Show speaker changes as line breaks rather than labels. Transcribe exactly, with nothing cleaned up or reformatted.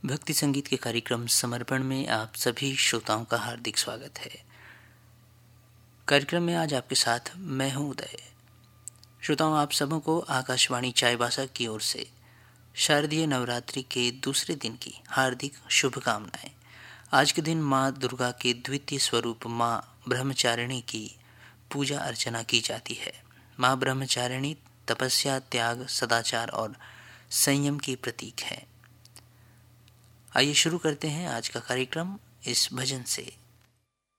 भक्ति संगीत के कार्यक्रम समर्पण में आप सभी श्रोताओं का हार्दिक स्वागत है। कार्यक्रम में आज आपके साथ मैं हूं उदय। श्रोताओं, आप सबों को आकाशवाणी चाईबासा की ओर से शारदीय नवरात्रि के दूसरे दिन की हार्दिक शुभकामनाएं। आज के दिन माँ दुर्गा के द्वितीय स्वरूप माँ ब्रह्मचारिणी की पूजा अर्चना की जाती है। माँ ब्रह्मचारिणी तपस्या, त्याग, सदाचार और संयम की प्रतीक है। आइए शुरू करते हैं आज का कार्यक्रम इस भजन से।